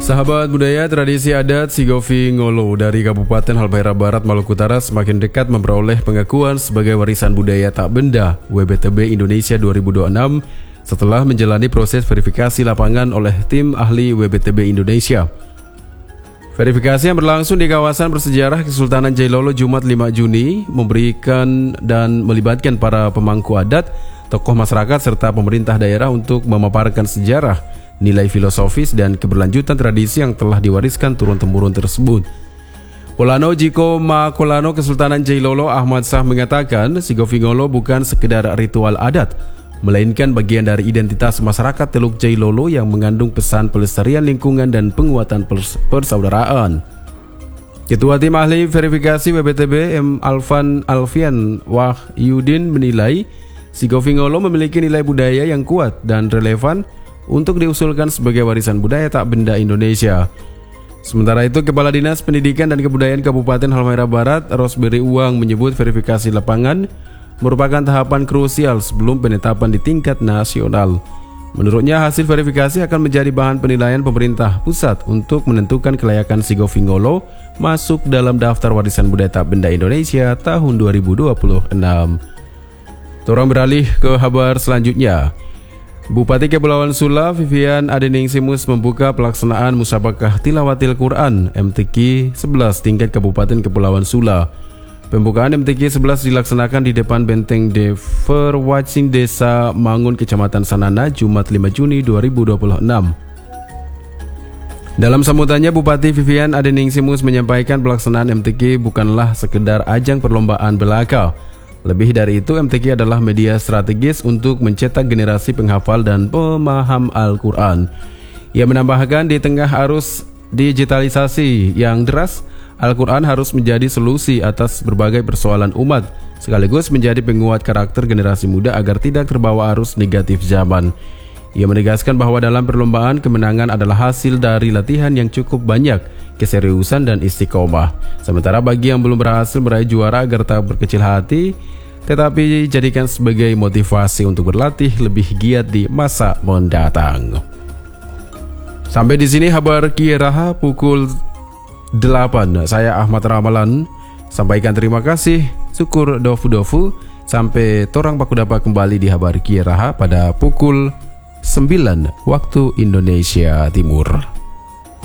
Sahabat budaya tradisi adat Sigovi Ngolo dari Kabupaten Halmahera Barat, Maluku Utara semakin dekat memperoleh pengakuan sebagai warisan budaya tak benda WBTB Indonesia 2026 setelah menjalani proses verifikasi lapangan oleh tim ahli WBTB Indonesia. Verifikasi yang berlangsung di kawasan bersejarah Kesultanan Jailolo Jumat 5 Juni memberikan dan melibatkan para pemangku adat, tokoh masyarakat serta pemerintah daerah untuk memaparkan sejarah, nilai filosofis dan keberlanjutan tradisi yang telah diwariskan turun-temurun tersebut. Polano Jiko Makolano Kesultanan Jailolo Ahmad Shah mengatakan Sigovi Ngolo bukan sekedar ritual adat, melainkan bagian dari identitas masyarakat Teluk Jailolo yang mengandung pesan pelestarian lingkungan dan penguatan persaudaraan. Ketua Tim Ahli Verifikasi WBTB M. Alfian Wahyudin menilai Sigovi Ngolo memiliki nilai budaya yang kuat dan relevan untuk diusulkan sebagai warisan budaya tak benda Indonesia. Sementara itu, Kepala Dinas Pendidikan dan Kebudayaan Kabupaten Halmahera Barat, Rosberry Uang, menyebut verifikasi lapangan merupakan tahapan krusial sebelum penetapan di tingkat nasional. Menurutnya, hasil verifikasi akan menjadi bahan penilaian pemerintah pusat untuk menentukan kelayakan Sigovi Ngolo masuk dalam daftar warisan budaya tak benda Indonesia tahun 2026. Torang beralih ke kabar selanjutnya. Bupati Kepulauan Sula Vivian Adeningsimus membuka pelaksanaan Musabakah Tilawatil Quran MTQ 11 tingkat Kabupaten Kepulauan Sula. Pembukaan MTQ 11 dilaksanakan di depan Benteng Deverwacing Desa Mangun Kecamatan Sanana Jumat 5 Juni 2026. Dalam sambutannya, Bupati Vivian Adeningsimus menyampaikan pelaksanaan MTQ bukanlah sekedar ajang perlombaan belaka. Lebih dari itu, MTQ adalah media strategis untuk mencetak generasi penghafal dan pemaham Al-Quran. Ia menambahkan di tengah arus digitalisasi yang deras, Al-Quran harus menjadi solusi atas berbagai persoalan umat, sekaligus menjadi penguat karakter generasi muda agar tidak terbawa arus negatif zaman. Ia menegaskan bahwa dalam perlombaan, kemenangan adalah hasil dari latihan yang cukup banyak, keseriusan dan istiqomah. Sementara bagi yang belum berhasil meraih juara agar tak berkecil hati, tetapi jadikan sebagai motivasi untuk berlatih lebih giat di masa mendatang. Sampai di sini kabar Kieraha pukul 8. Saya Ahmad Ramalan. Sampaikan terima kasih. Syukur dofu-dofu. Sampai torang baku dapat kembali di kabar Kieraha pada pukul 9 waktu Indonesia Timur.